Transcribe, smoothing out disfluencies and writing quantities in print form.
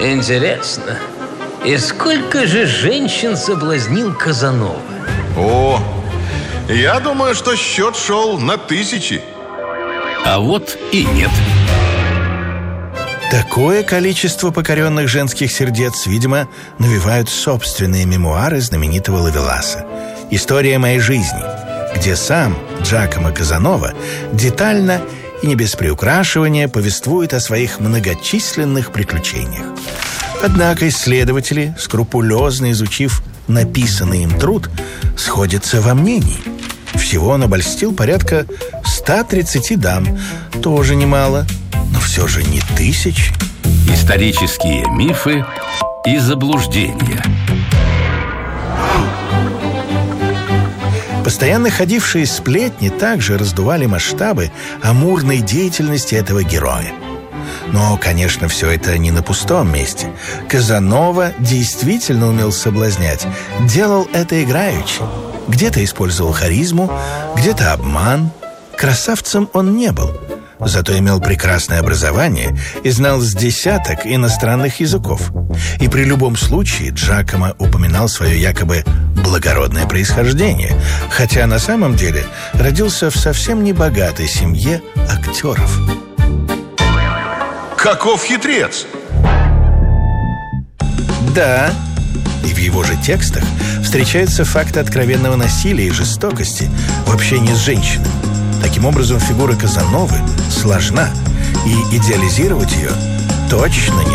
Интересно, и сколько же женщин соблазнил Казанова? О, я думаю, что счет шел на тысячи. А вот и нет. Такое количество покоренных женских сердец, видимо, навевают собственные мемуары знаменитого Ловеласа «История моей жизни», где сам Джакомо Казанова детально и не без приукрашивания повествует о своих многочисленных приключениях. Однако исследователи, скрупулезно изучив написанный им труд, сходятся во мнении. Всего он обольстил порядка 130 дам, тоже немало, но все же не тысяч. Исторические мифы и заблуждения. Постоянно ходившие сплетни также раздували масштабы амурной деятельности этого героя. Но, конечно, все это не на пустом месте. Казанова действительно умел соблазнять. Делал это играючи. Где-то использовал харизму, где-то обман. Красавцем он не был. Зато имел прекрасное образование и знал с десяток иностранных языков. И при любом случае Джакомо упоминал свое якобы благородное происхождение, хотя на самом деле родился в совсем небогатой семье актеров. Каков хитрец! Да, и в его же текстах встречаются факты откровенного насилия и жестокости в общении с женщинами. Таким образом, фигура Казановы сложна, и идеализировать ее точно не